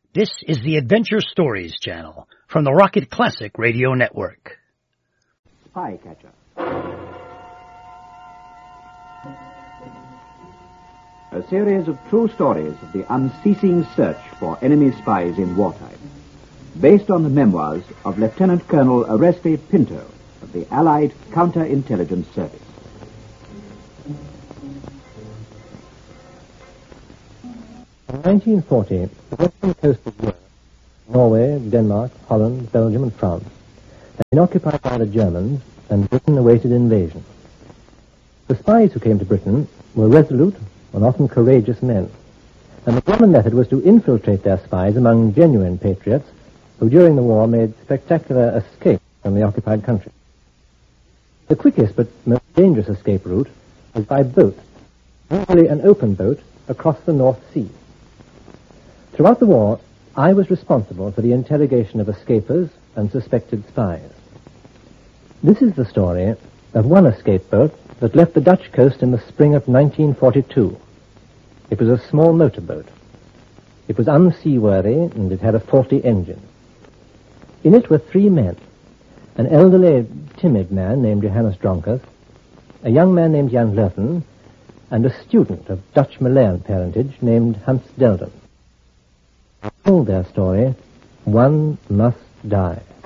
This is the Adventure Stories channel from the Rocket Classic Radio Network. Spycatcher. A series of true stories of the unceasing search for enemy spies in wartime, based on the memoirs of Lieutenant Colonel Oreste Pinto of the Allied Counterintelligence Service. In 1940, the western coast of Europe, Norway, Denmark, Holland, Belgium and France, had been occupied by the Germans, and Britain awaited invasion. The spies who came to Britain were resolute and often courageous men, and the German method was to infiltrate their spies among genuine patriots who during the war made spectacular escape from the occupied country. The quickest but most dangerous escape route was by boat, usually an open boat across the North Sea. Throughout the war, I was responsible for the interrogation of escapers and suspected spies. This is the story of one escape boat that left the Dutch coast in the spring of 1942. It was a small motorboat. It was unseaworthy, and it had a faulty engine. In it were 3 men, an elderly, timid man named Johannes Dronkers, a young man named Jan Lerten, and a student of Dutch Malayan parentage named Hans Delden. Told their story, One Must Die.